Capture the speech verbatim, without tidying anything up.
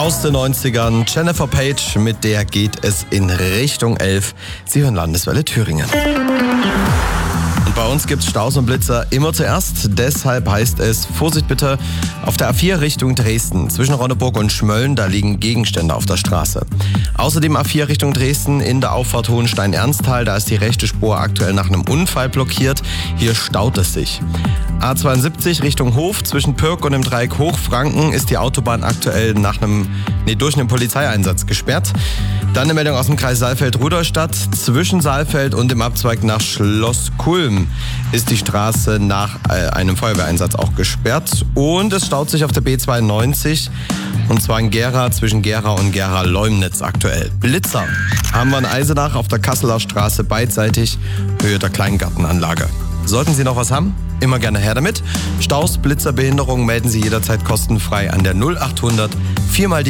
Aus den neunzigern, Jennifer Page, mit der geht es in Richtung elf. Sie hören Landeswelle Thüringen. Und bei uns gibt's Staus und Blitzer immer zuerst. Deshalb heißt es, Vorsicht bitte, auf der A vier Richtung Dresden. Zwischen Ronneburg und Schmölln, da liegen Gegenstände auf der Straße. Außerdem A vier Richtung Dresden in der Auffahrt Hohenstein-Ernsthal. Da ist die rechte Spur aktuell nach einem Unfall blockiert. Hier staut es sich. A zweiundsiebzig Richtung Hof, zwischen Pirk und dem Dreieck Hochfranken ist die Autobahn aktuell nach einem, nee, durch einen Polizeieinsatz gesperrt. Dann eine Meldung aus dem Kreis Saalfeld-Rudolstadt. Zwischen Saalfeld und dem Abzweig nach Schloss Kulm ist die Straße nach äh, einem Feuerwehreinsatz auch gesperrt. Und es staut sich auf der B zweiundneunzig, und zwar in Gera, zwischen Gera und Gera-Leumnitz aktuell. Blitzer haben wir in Eisenach auf der Kasseler Straße beidseitig, Höhe der Kleingartenanlage. Sollten Sie noch was haben? Immer gerne her damit. Staus, Blitzer, Behinderungen melden Sie jederzeit kostenfrei an der null acht hundert vier mal die